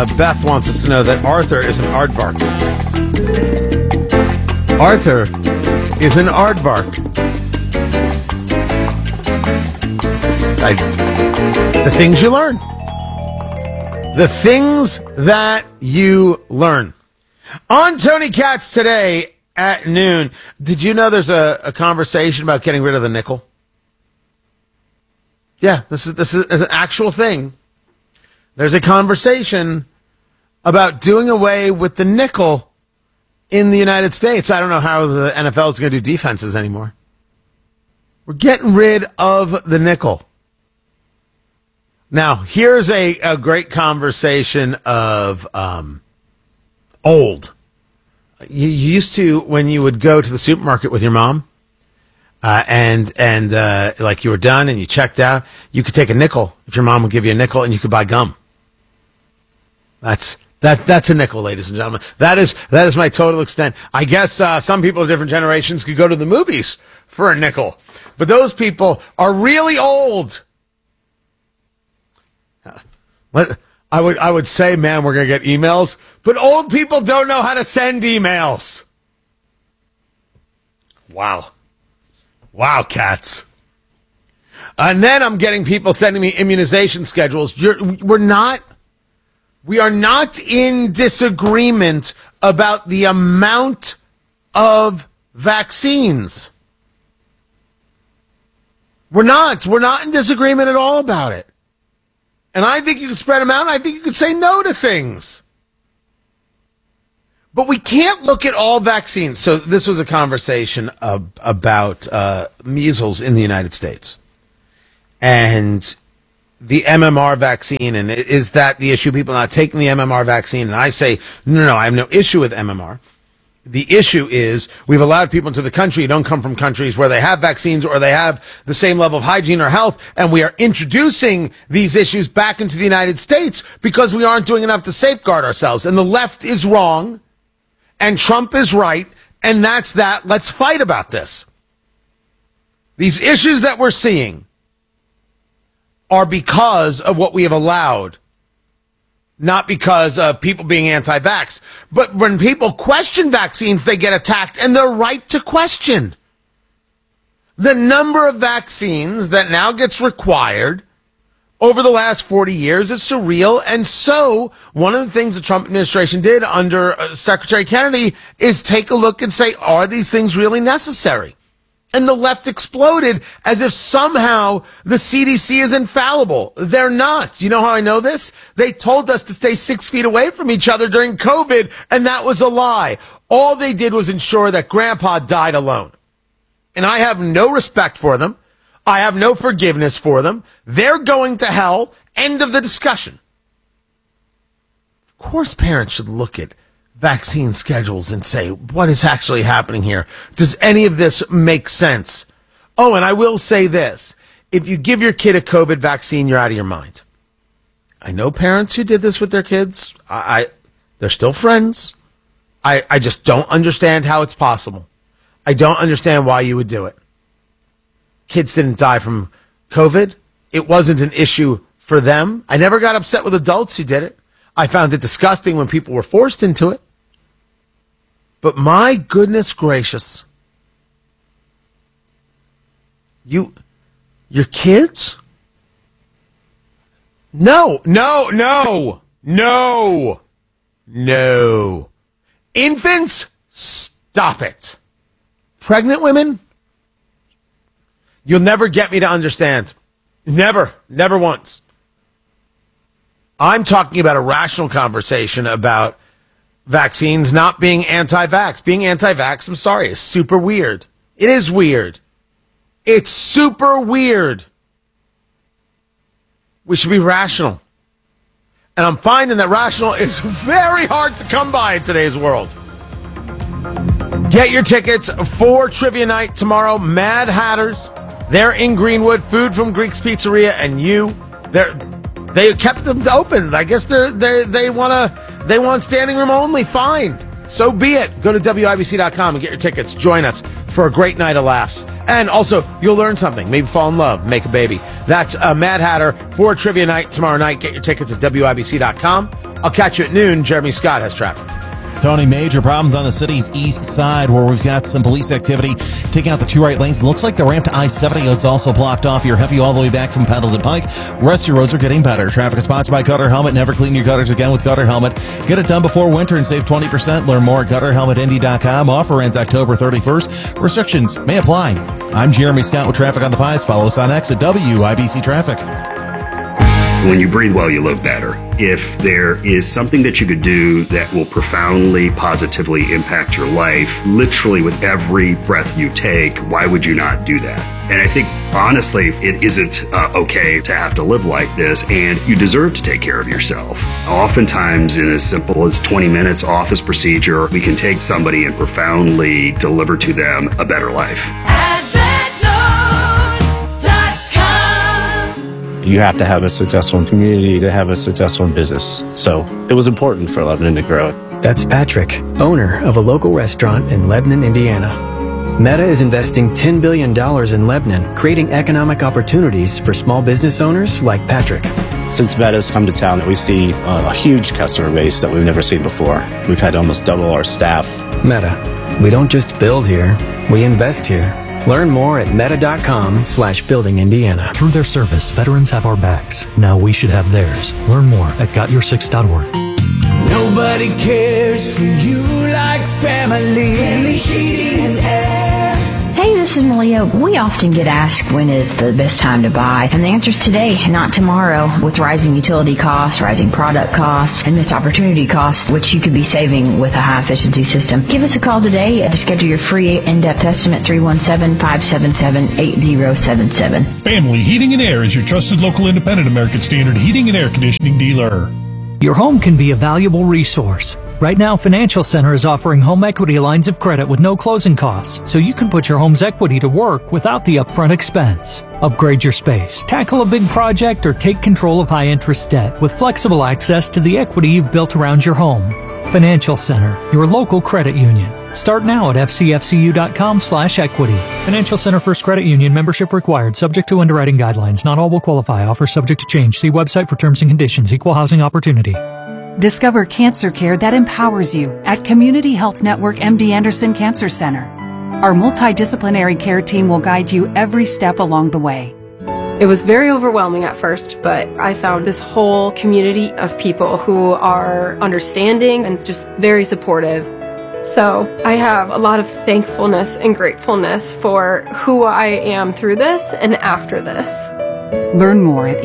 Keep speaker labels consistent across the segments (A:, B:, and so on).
A: Beth wants us to know that Arthur is an aardvark. Arthur is an aardvark. The things you learn. The things that you learn. On Tony Katz today at noon, did you know there's a conversation about getting rid of the nickel? Yeah, this is an actual thing. There's a conversation about doing away with the nickel in the United States. I don't know how the NFL is going to do defenses anymore. We're getting rid of the nickel. Now, here's a great conversation of old. You used to, when you would go to the supermarket with your mom, and like you were done and you checked out, you could take a nickel if your mom would give you a nickel, and you could buy gum. That's a nickel, ladies and gentlemen. That is my total extent. I guess some people of different generations could go to the movies for a nickel, but those people are really old. I would say, man, we're going to get emails, but old people don't know how to send emails. Wow, cats. And then I'm getting people sending me immunization schedules. We are not in disagreement about the amount of vaccines. We're not in disagreement at all about it. And I think you can spread them out, and I think you could say no to things. But we can't look at all vaccines. So this was a conversation about measles in the United States. And the MMR vaccine, and is that the issue? People not taking the MMR vaccine. And I say, no, I have no issue with MMR. The issue is we've allowed people into the country who don't come from countries where they have vaccines or they have the same level of hygiene or health, and we are introducing these issues back into the United States because we aren't doing enough to safeguard ourselves. And the left is wrong, and Trump is right, and that's that. Let's fight about this. These issues that we're seeing are because of what we have allowed, not because of people being anti-vax. But when people question vaccines, they get attacked, and they're right to question. The number of vaccines that now gets required over the last 40 years is surreal. And so one of the things the Trump administration did under Secretary Kennedy is take a look and say, are these things really necessary? And the left exploded as if somehow the CDC is infallible. They're not. You know how I know this? They told us to stay 6 feet away from each other during COVID, and that was a lie. All they did was ensure that Grandpa died alone. And I have no respect for them. I have no forgiveness for them. They're going to hell. End of the discussion. Of course, parents should look at vaccine schedules and say, what is actually happening here? Does any of this make sense? Oh, and I will say this. If you give your kid a COVID vaccine, you're out of your mind. I know parents who did this with their kids. They're still friends. I just don't understand how it's possible. I don't understand why you would do it. Kids didn't die from COVID. It wasn't an issue for them. I never got upset with adults who did it. I found it disgusting when people were forced into it. But my goodness gracious, your kids? No. Infants, stop it. Pregnant women? You'll never get me to understand. Never once. I'm talking about a rational conversation about vaccines not being anti-vax. Being anti-vax, I'm sorry, is super weird. It is weird. It's super weird. We should be rational. And I'm finding that rational is very hard to come by in today's world. Get your tickets for Trivia Night tomorrow. Mad Hatters. They're in Greenwood. Food from Greek's Pizzeria. And they kept them open. I guess they want standing room only. Fine. So be it. Go to WIBC.com and get your tickets. Join us for a great night of laughs. And also, you'll learn something. Maybe fall in love. Make a baby. That's Mad Hatter for Trivia Night tomorrow night. Get your tickets at WIBC.com I'll catch you at noon. Jeremy Scott has traffic.
B: Tony, major problems on the city's east side where we've got some police activity taking out the 2 right lanes. It looks like the ramp to I-70 is also blocked off. You're heavy all the way back from Pendleton Pike. Rest of your roads are getting better. Traffic is sponsored by Gutter Helmet. Never clean your gutters again with Gutter Helmet. Get it done before winter and save 20%. Learn more at GutterHelmetIndy.com. Offer ends October 31st. Restrictions may apply. I'm Jeremy Scott with Traffic on the 5s. Follow us on X at WIBC Traffic.
C: When you breathe well, you live better. If there is something that you could do that will profoundly, positively impact your life, literally with every breath you take, why would you not do that? And I think, honestly, it isn't okay to have to live like this, and you deserve to take care of yourself. Oftentimes, in as simple as 20 minutes office procedure, we can take somebody and profoundly deliver to them a better life.
D: You have to have a successful community to have a successful business. So it was important for Lebanon to grow.
E: That's Patrick, owner of a local restaurant in Lebanon, Indiana. Meta is investing $10 billion in Lebanon, creating economic opportunities for small business owners like Patrick.
D: Since Meta's come to town, we see a huge customer base that we've never seen before. We've had almost double our staff.
E: Meta. We don't just build here, we invest here. Learn more at meta.com/building Indiana.
F: Through their service, veterans have our backs. Now we should have theirs. Learn more at gotyoursix.org.
G: Nobody cares for you like family. Family Heating and Air.
H: Hey, this is Malia. We often get asked when is the best time to buy, and the answer is today, not tomorrow. With rising utility costs, rising product costs, and missed opportunity costs, which you could be saving with a high-efficiency system. Give us a call today to schedule your free in-depth estimate, 317-577-8077.
I: Family Heating and Air is your trusted local independent American Standard heating and air conditioning dealer.
F: Your home can be a valuable resource. Right now, Financial Center is offering home equity lines of credit with no closing costs, so you can put your home's equity to work without the upfront expense. Upgrade your space, tackle a big project, or take control of high-interest debt with flexible access to the equity you've built around your home. Financial Center, your local credit union. Start now at fcfcu.com/equity. Financial Center First Credit Union, membership required, subject to underwriting guidelines. Not all will qualify. Offer subject to change. See website for terms and conditions. Equal housing opportunity.
J: Discover cancer care that empowers you at Community Health Network MD Anderson Cancer Center. Our multidisciplinary care team will guide you every step along the way.
K: It was very overwhelming at first, but I found this whole community of people who are understanding and just very supportive. So I have a lot of thankfulness and gratefulness for who I am through this and after this.
J: Learn more at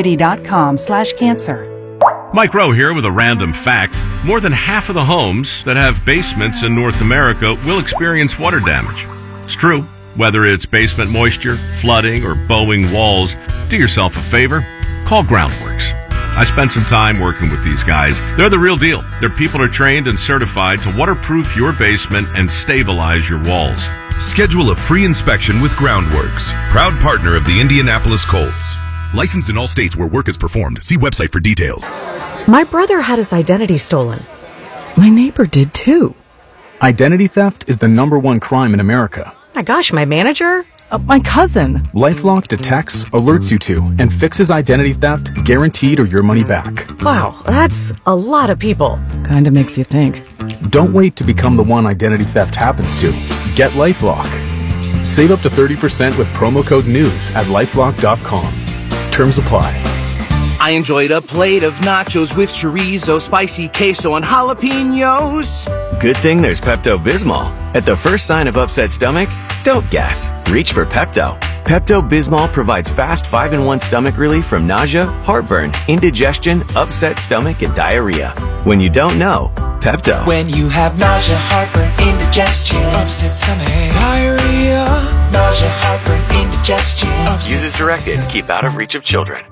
J: ecommunity.com/cancer.
L: Mike Rowe here with a random fact. More than half of the homes that have basements in North America will experience water damage. It's true. Whether it's basement moisture, flooding, or bowing walls, do yourself a favor. Call Groundworks. I spent some time working with these guys. They're the real deal. Their people are trained and certified to waterproof your basement and stabilize your walls.
M: Schedule a free inspection with Groundworks, proud partner of the Indianapolis Colts. Licensed in all states where work is performed. See website for details.
N: My brother had his identity stolen. My neighbor did too.
O: Identity theft is the #1 crime in America.
N: My gosh, my manager? My cousin.
O: LifeLock detects, alerts you to, and fixes identity theft, guaranteed or your money back.
N: Wow, that's a lot of people. Kinda makes you think.
O: Don't wait to become the one identity theft happens to. Get LifeLock. Save up to 30% with promo code NEWS at LifeLock.com. Terms apply.
G: I enjoyed a plate of nachos with chorizo, spicy queso, and jalapenos.
P: Good thing there's Pepto-Bismol. At the first sign of upset stomach, don't guess. Reach for Pepto. Pepto-Bismol provides fast 5-in-1 stomach relief from nausea, heartburn, indigestion, upset stomach, and diarrhea. When you don't know, Pepto.
G: When you have nausea, heartburn, indigestion, upset stomach, diarrhea, nausea, heartburn, indigestion.
P: Use as directed to keep out of reach of children.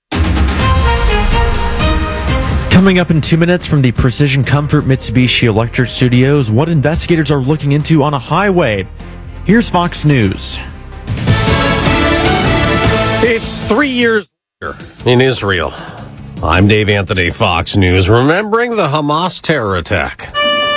Q: Coming up in 2 minutes from the Precision Comfort Mitsubishi Electric Studios, what investigators are looking into on a highway. Here's Fox News.
R: It's 3 years later in Israel. I'm Dave Anthony, Fox News, remembering the Hamas terror attack.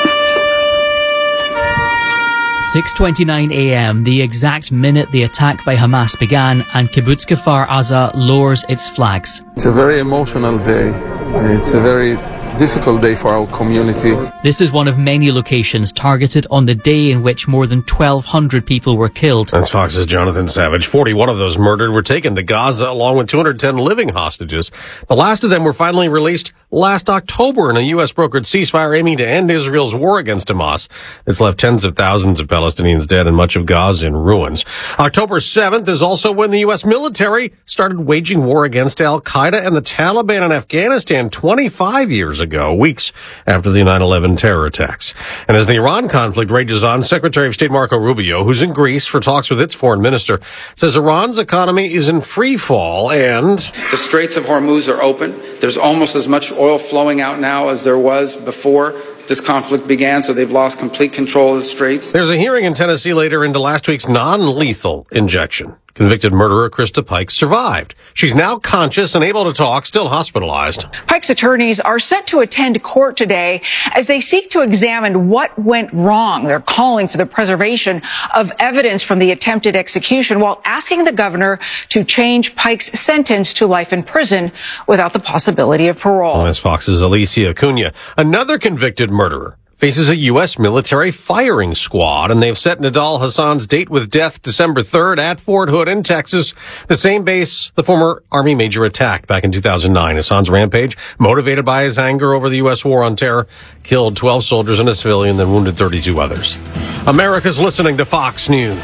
S: 6:29 a.m., the exact minute the attack by Hamas began, and Kibbutz Kfar Aza lowers its flags.
T: It's a very emotional day. It's a very difficult day for our community.
S: This is one of many locations targeted on the day in which more than 1,200 people were killed.
R: That's Fox's Jonathan Savage. 41 of those murdered were taken to Gaza, along with 210 living hostages. The last of them were finally released last October in a U.S.-brokered ceasefire aiming to end Israel's war against Hamas. It's left tens of thousands of Palestinians dead and much of Gaza in ruins. October 7th is also when the U.S. military started waging war against al-Qaeda and the Taliban in Afghanistan 25 years ago, weeks after the 9/11 terror attacks. And as the Iran conflict rages on, Secretary of State Marco Rubio, who's in Greece for talks with its foreign minister, says Iran's economy is in free fall and
U: the Straits of Hormuz are open. There's almost as much oil flowing out now as there was before this conflict began, so they've lost complete control of the Straits.
R: There's a hearing in Tennessee later into last week's non-lethal injection. Convicted murderer Krista Pike survived. She's now conscious and able to talk, still hospitalized.
V: Pike's attorneys are set to attend court today as they seek to examine what went wrong. They're calling for the preservation of evidence from the attempted execution while asking the governor to change Pike's sentence to life in prison without the possibility of parole.
R: That's Fox's Alicia Acuna. Another convicted murderer faces a U.S. military firing squad, and they've set Nidal Hassan's date with death December 3rd at Fort Hood in Texas, the same base the former Army major attacked back in 2009. Hassan's rampage, motivated by his anger over the U.S. war on terror, killed 12 soldiers and a civilian, then wounded 32 others. America's listening to Fox News.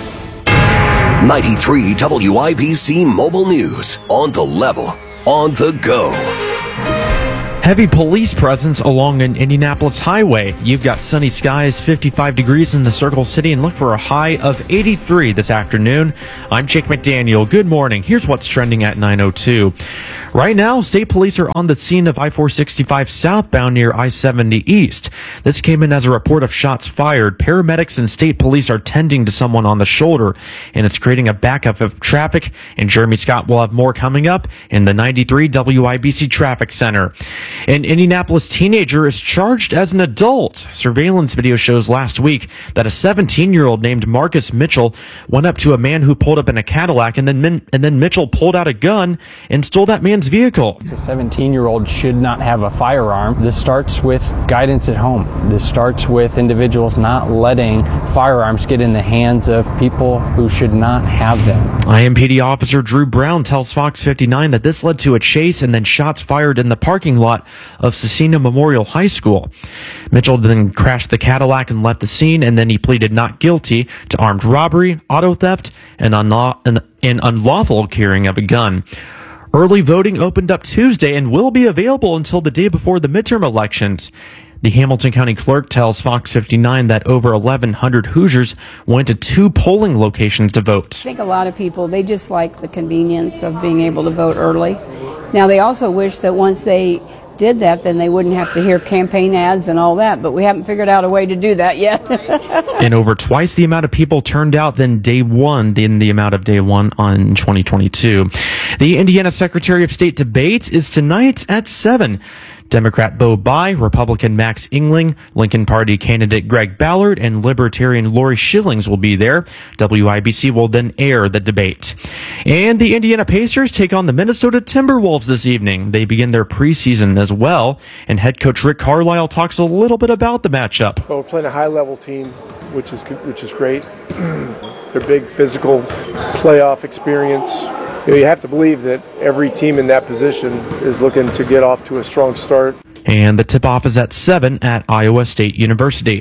W: 93 WIBC Mobile News. On the level, on the go.
Q: Heavy police presence along an Indianapolis highway. You've got sunny skies, 55 degrees in the Circle City, and look for a high of 83 this afternoon. I'm Jake McDaniel. Good morning. Here's what's trending at 9:02. Right now, state police are on the scene of I-465 southbound near I-70 East. This came in as a report of shots fired. Paramedics and state police are tending to someone on the shoulder, and it's creating a backup of traffic. And Jeremy Scott will have more coming up in the 93 WIBC Traffic Center. An Indianapolis teenager is charged as an adult. Surveillance video shows last week that a 17-year-old named Marcus Mitchell went up to a man who pulled up in a Cadillac, and then Mitchell pulled out a gun and stole that man's vehicle.
X: A 17-year-old should not have a firearm. This starts with guidance at home. This starts with individuals not letting firearms get in the hands of people who should not have them.
Q: IMPD officer Drew Brown tells Fox 59 that this led to a chase and then shots fired in the parking lot of Cecina Memorial High School. Mitchell then crashed the Cadillac and left the scene, and then he pleaded not guilty to armed robbery, auto theft, and unlawful carrying of a gun. Early voting opened up Tuesday and will be available until the day before the midterm elections. The Hamilton County Clerk tells Fox 59 that over 1,100 Hoosiers went to 2 polling locations to vote.
Y: I think a lot of people, they just like the convenience of being able to vote early. Now, they also wish that once they did that, then they wouldn't have to hear campaign ads and all that, but we haven't figured out a way to do that yet.
Q: And over twice the amount of people turned out than the amount of day one on 2022. The Indiana Secretary of State debate is tonight at 7. Democrat Bo Bai, Republican Max Engling, Lincoln Party candidate Greg Ballard, and Libertarian Lori Schillings will be there. WIBC will then air the debate. And the Indiana Pacers take on the Minnesota Timberwolves this evening. They begin their preseason as well, and head coach Rick Carlisle talks a little bit about the matchup.
Z: Well, we're playing a high-level team, which is great. Their big physical playoff experience. You have to believe that every team in that position is looking to get off to a strong start.
Q: And the tip-off is at 7 at Iowa State University.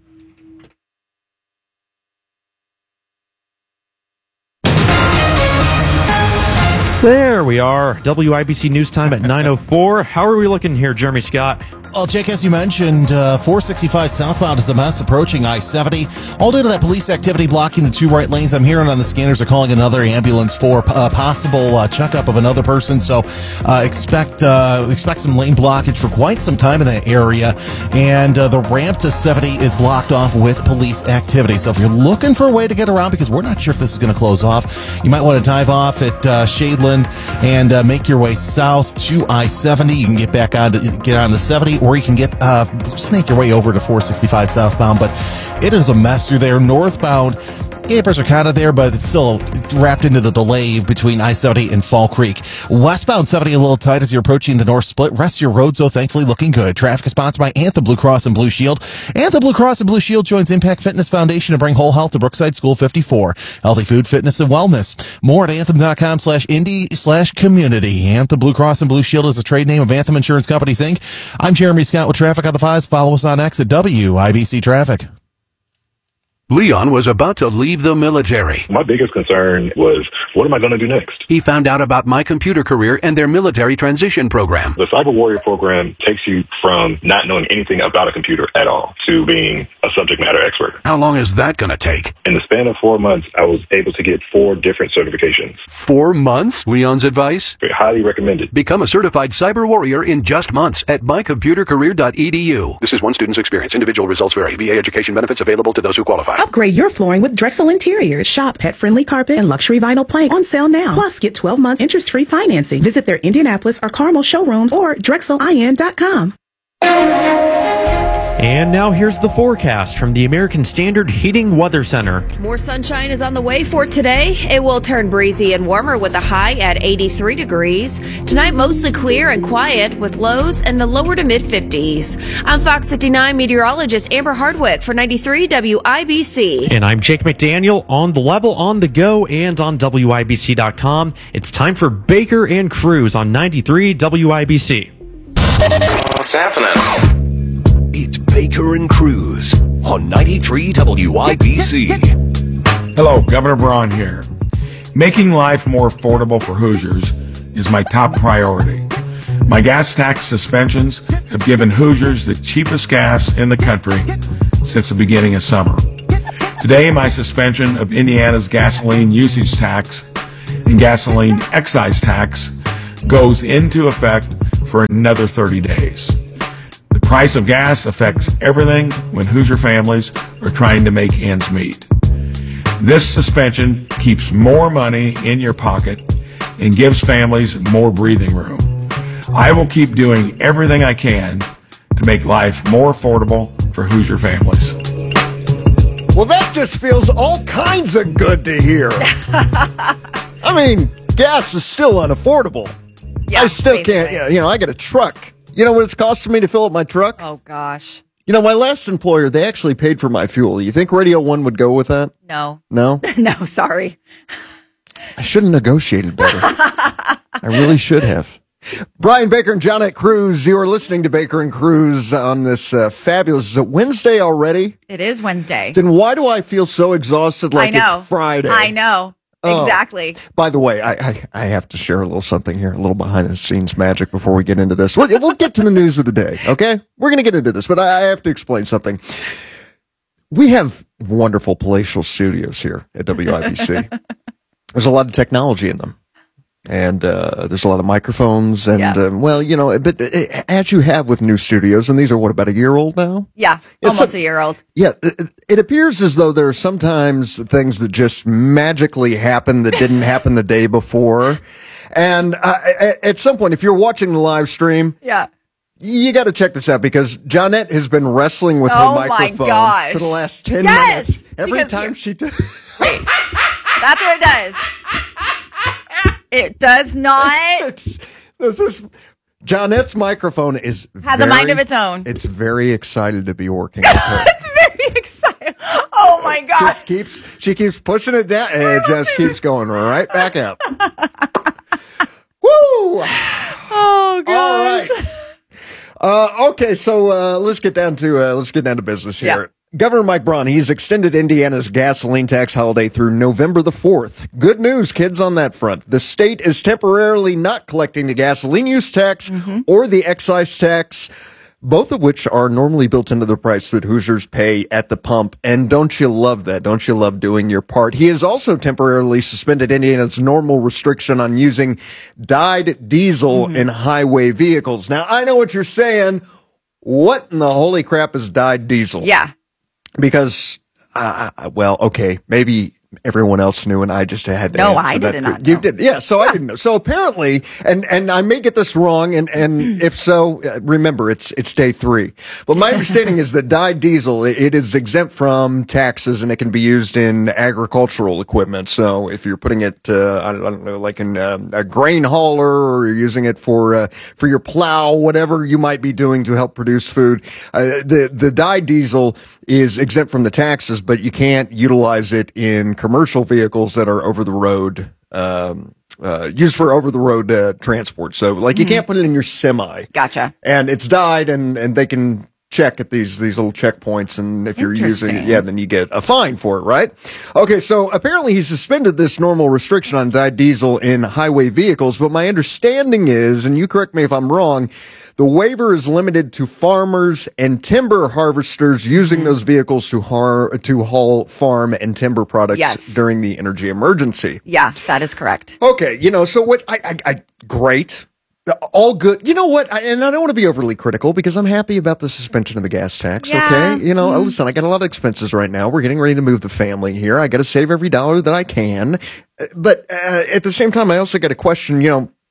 Q: There we are. WIBC News Time at 9:04. How are we looking here, Jeremy Scott?
B: Well, Jake, as you mentioned, 465 southbound is a mess approaching I-70. All due to that police activity blocking the 2 right lanes. I'm hearing on the scanners they're calling another ambulance for possible checkup of another person. So expect some lane blockage for quite some time in that area. And the ramp to 70 is blocked off with police activity. So if you're looking for a way to get around, because we're not sure if this is going to close off, you might want to dive off at Shadeland and make your way south to I-70. You can get on the 70. Or you can snake your way over to 465 southbound, but it is a mess through there. Northbound, Campers are kind of there, but it's still wrapped into the delay between I-70 and Fall Creek. Westbound 70 a little tight as you're approaching the North Split. Rest of your roads, though, thankfully looking good. Traffic is sponsored by Anthem Blue Cross and Blue Shield. Anthem Blue Cross and Blue Shield joins Impact Fitness Foundation to bring whole health to Brookside School 54. Healthy food, fitness, and wellness. More at anthem.com/indy/community. Anthem Blue Cross and Blue Shield is a trade name of Anthem Insurance Companies, Inc. I'm Jeremy Scott with Traffic on the 5s. Follow us on X at WIBC Traffic.
A: Leon was about to leave the military.
C: My biggest concern was, what am I going to do next?
A: He found out about My Computer Career and their military transition program.
C: The Cyber Warrior program takes you from not knowing anything about a computer at all to being a subject matter expert.
A: How long is that going to take?
C: In the span of 4 months, I was able to get 4 different certifications.
A: 4 months? Leon's advice?
C: Highly recommended.
A: Become a certified Cyber Warrior in just months at mycomputercareer.edu. This is one student's experience. Individual results vary. VA education benefits available to those who qualify.
D: Upgrade your flooring with Drexel Interiors. Shop pet-friendly carpet and luxury vinyl plank on sale now. Plus, get 12 months interest-free financing. Visit their Indianapolis or Carmel showrooms or drexelin.com.
Q: And now here's the forecast from the American Standard Heating Weather Center.
E: More sunshine is on the way for today. It will turn breezy and warmer with a high at 83 degrees. Tonight, mostly clear and quiet with lows in the lower to mid-50s. I'm Fox 59 meteorologist Amber Hardwick for 93 WIBC.
Q: And I'm Jake McDaniel on the level, on the go, and on WIBC.com. It's time for Baker and Cruz on 93 WIBC.
W: What's happening? It's Baker and Cruz on 93 WIBC.
H: Hello, Governor Braun here. Making life more affordable for Hoosiers is my top priority. My gas tax suspensions have given Hoosiers the cheapest gas in the country since the beginning of summer. Today, my suspension of Indiana's gasoline usage tax and gasoline excise tax goes into effect for another 30 days. The price of gas affects everything when Hoosier families are trying to make ends meet. This suspension keeps more money in your pocket and gives families more breathing room. I will keep doing everything I can to make life more affordable for Hoosier families.
I: Well, that just feels all kinds of good to hear. I mean, gas is still unaffordable.
E: Yeah,
I: I still can't, I got a truck. You know what it's costing me to fill up my truck?
E: Oh, gosh.
I: You know, my last employer, they actually paid for my fuel. You think Radio 1 would go with that?
E: No.
I: No?
E: No, sorry.
I: I should have negotiated better. I really should have. Brian Baker and Jonette Cruz, you are listening to Baker and Cruz on this fabulous, is it Wednesday already?
E: It is Wednesday.
I: Then why do I feel so exhausted like it's Friday?
E: I know.
I: Oh.
E: Exactly.
I: By the way, I have to share a little something here, a little behind-the-scenes magic before we get into this. We'll get to the news of the day, okay? We're going to get into this, but I have to explain something. We have wonderful palatial studios here at WIBC. There's a lot of technology in them. And there's a lot of microphones. And, well, you know, but as you have with new studios, and these are, about a year old now?
E: Yeah, almost a year old.
I: Yeah, it appears as though there are sometimes things that just magically happen that didn't happen the day before. And at some point, if you're watching the live stream, you got to check this out because Jonette has been wrestling with her microphone for the last 10 minutes. Every time she does.
E: Wait, that's what it does. It does not.
I: Jonette's microphone has
E: a mind of its own.
I: It's very excited to be working with her.
E: It's very excited. Oh my gosh.
I: She keeps pushing it down and it just keeps going right back up. Woo!
E: Oh gosh.
I: All right. Okay, so let's get down to business here.
E: Yeah.
I: Governor Mike Braun, he's extended Indiana's gasoline tax holiday through November the 4th. Good news, kids, on that front. The state is temporarily not collecting the gasoline use tax or the excise tax, both of which are normally built into the price that Hoosiers pay at the pump. And don't you love that? Don't you love doing your part? He has also temporarily suspended Indiana's normal restriction on using dyed diesel in highway vehicles. Now, I know what you're saying. What in the holy crap is dyed diesel?
E: Yeah.
I: Because, well, okay, maybe everyone else knew, and I just had to
F: No,
I: answer
F: I
I: that.
F: did not
I: You
F: know.
I: did, yeah. So I didn't know. So apparently, and I may get this wrong, and if so, remember it's day 3. But my understanding is that dyed diesel it is exempt from taxes, and it can be used in agricultural equipment. So if you're putting it, I don't know, like in a grain hauler, or you're using it for your plow, whatever you might be doing to help produce food, the dyed diesel is exempt from the taxes, but you can't utilize it in commercial vehicles that are over the road, used for over the road transport. So like you can't put it in your semi.
F: Gotcha.
I: And it's dyed, and they can check at these little checkpoints, and if you're using it, then you get a fine for it, right? Okay, so apparently he suspended this normal restriction on dyed diesel in highway vehicles, but my understanding is, and you correct me if I'm wrong, the waiver is limited to farmers and timber harvesters using those vehicles to haul farm and timber products during the energy emergency.
F: Yeah, that is correct.
I: Okay, so what I great. All good. You know what? And I don't want to be overly critical because I'm happy about the suspension of the gas tax.
F: Yeah.
I: Okay. Listen, I got a lot of expenses right now. We're getting ready to move the family here. I got to save every dollar that I can. But at the same time, I also got to question,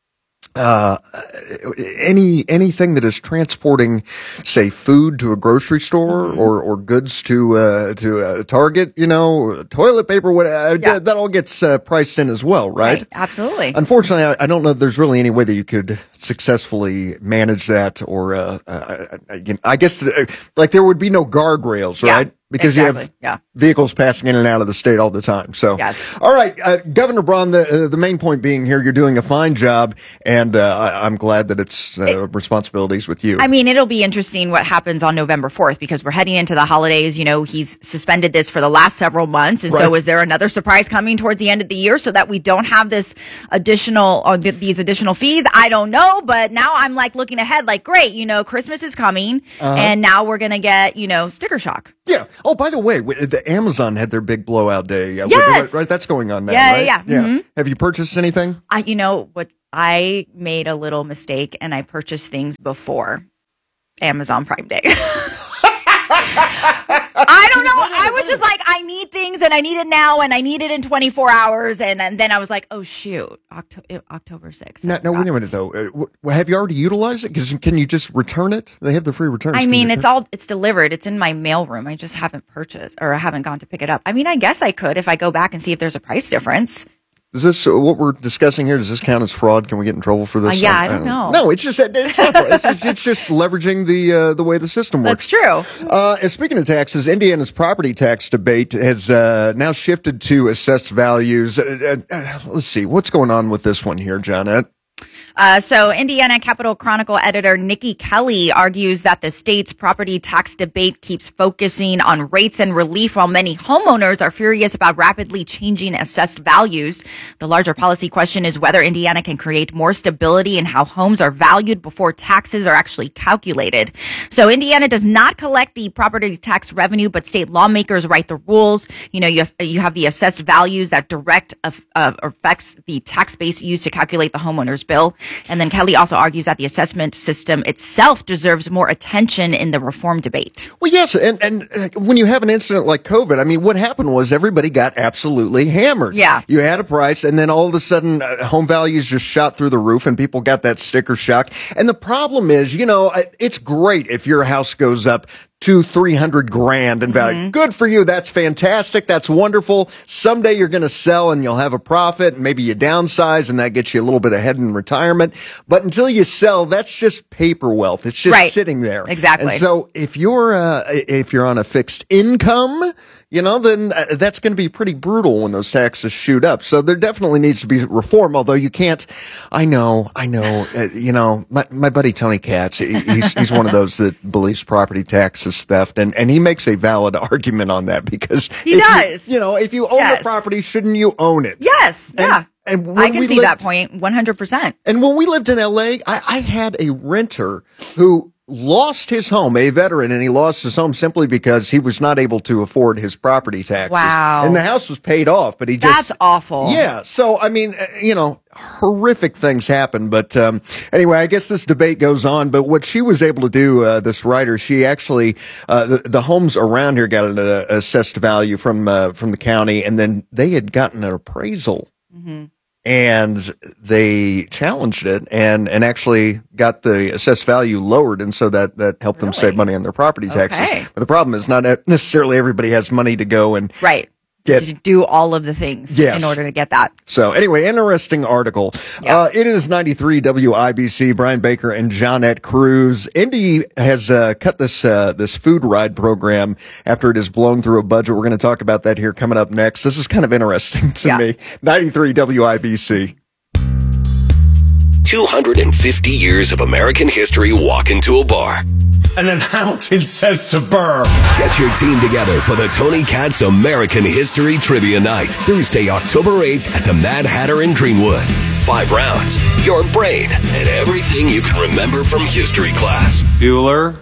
I: anything that is transporting, say, food to a grocery store or goods to a Target, toilet paper, whatever, that all gets priced in as well, right?
F: Absolutely.
I: Unfortunately, I don't know if there's really any way that you could successfully manage that, or I guess like there would be no guardrails, right? Because you have vehicles passing in and out of the state all the time. So, all right, Governor Braun, the main point being here, you're doing a fine job, and I'm glad that it's responsibilities with you.
F: I mean, it'll be interesting what happens on November 4th, because we're heading into the holidays. He's suspended this for the last several months. And so is there another surprise coming towards the end of the year so that we don't have this additional or these additional fees? I don't know. But now I'm like looking ahead like, great, Christmas is coming and now we're going to get, sticker shock.
I: Yeah. Oh, by the way, the Amazon had their big blowout day.
F: Yes.
I: Right. That's going on now,
F: Yeah,
I: right?
F: yeah. Mm-hmm.
I: Have you purchased anything?
F: I made a little mistake and I purchased things before Amazon Prime Day. I don't know. I was just like, I need things and I need it now and I need it in 24 hours. And then I was like, oh, shoot, October 6th.
I: No, wait a minute, though. Have you already utilized it? Because can you just return it? They have the free returns.
F: I mean, it's delivered. It's in my mail room. I just haven't purchased or I haven't gone to pick it up. I mean, I guess I could if I go back and see if there's a price difference.
I: Is this what we're discussing here? Does this count as fraud? Can we get in trouble for this?
F: I don't know.
I: No, it's just it's not fraud. It's just leveraging the way the system works.
F: That's true.
I: And speaking of taxes, Indiana's property tax debate has now shifted to assessed values. Let's see what's going on with this one here, Johnette.
F: So Indiana Capitol Chronicle editor Nikki Kelly argues that the state's property tax debate keeps focusing on rates and relief while many homeowners are furious about rapidly changing assessed values. The larger policy question is whether Indiana can create more stability in how homes are valued before taxes are actually calculated. So Indiana does not collect the property tax revenue, but state lawmakers write the rules. You have the assessed values that direct affects the tax base used to calculate the homeowner's bill. And then Kelly also argues that the assessment system itself deserves more attention in the reform debate.
I: Well, yes, and when you have an incident like COVID, I mean, what happened was everybody got absolutely hammered.
F: Yeah.
I: You had a price, and then all of a sudden, home values just shot through the roof, and people got that sticker shock. And the problem is, it's great if your house goes up $200,000-300,000 in value. Mm-hmm. Good for you. That's fantastic. That's wonderful. Someday you're going to sell and you'll have a profit, and maybe you downsize and that gets you a little bit ahead in retirement. But until you sell, that's just paper wealth. It's just sitting there.
F: Exactly.
I: And so if you're on a fixed income, then that's going to be pretty brutal when those taxes shoot up. So there definitely needs to be reform, although you can't, I know, my buddy Tony Katz, he's one of those that believes property tax is theft, and he makes a valid argument on that because if you own the property, shouldn't you own it?
F: Yes.
I: And
F: I can see that point 100%.
I: And when we lived in LA, I had a renter who lost his home, a veteran, and he lost his home simply because he was not able to afford his property taxes.
F: Wow.
I: And the house was paid off, but he just...
F: That's awful.
I: Yeah. So, I mean, horrific things happen. But anyway, I guess this debate goes on. But what she was able to do, this writer, she actually, the homes around here got an assessed value from the county, and then they had gotten an appraisal. Mm-hmm. And they challenged it and actually got the assessed value lowered. And so that helped them save money on their property taxes.
F: Okay.
I: But the problem is not necessarily everybody has money to go and
F: to do all of the things in order to get that.
I: So anyway, interesting article.
F: Yeah.
I: It is 93 WIBC, Brian Baker and Johnette Cruz. Indy has cut this food ride program after it has blown through a budget. We're going to talk about that here coming up next. This is kind of interesting to me. 93 WIBC.
W: 250 years of American history walk into a bar.
J: And then Hamilton says to Burr,
W: get your team together for the Tony Katz American History Trivia Night, Thursday, October 8th at the Mad Hatter in Greenwood. 5 rounds, your brain, and everything you can remember from history class.
T: Bueller.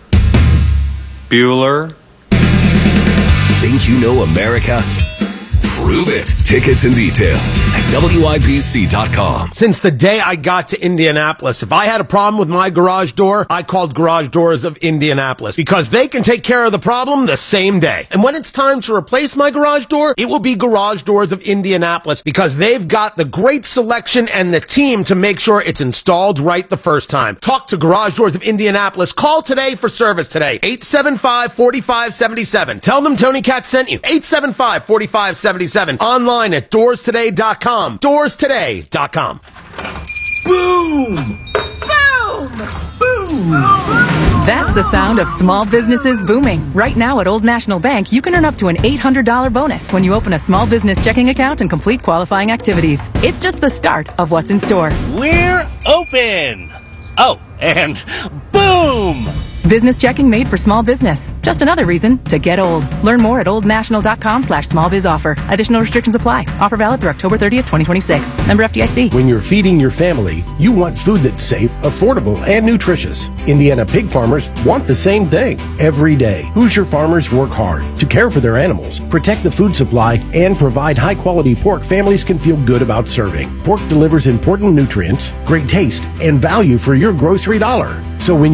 W: Think you know America? Prove it. Tickets and details at WIBC.com.
J: Since the day I got to Indianapolis, if I had a problem with my garage door, I called Garage Doors of Indianapolis because they can take care of the problem the same day. And when it's time to replace my garage door, it will be Garage Doors of Indianapolis because they've got the great selection and the team to make sure it's installed right the first time. Talk to Garage Doors of Indianapolis. Call today for service today. 875-4577. Tell them Tony Katz sent you. 875-4577. Online at doorstoday.com. Doorstoday.com. Boom!
K: Boom! Boom! That's the sound of small businesses booming. Right now at Old National Bank, you can earn up to an $800 bonus when you open a small business checking account and complete qualifying activities. It's just the start of what's in store.
L: We're open! Oh, and boom!
K: Business checking made for small business. Just another reason to get old. Learn more at oldnational.com/smallbizoffer. Additional restrictions apply. Offer valid through October 30th, 2026. Member FDIC.
M: When you're feeding your family, you want food that's safe, affordable, and nutritious. Indiana pig farmers want the same thing every day. Hoosier farmers work hard to care for their animals, protect the food supply, and provide high-quality pork families can feel good about serving. Pork delivers important nutrients, great taste, and value for your grocery dollar. So when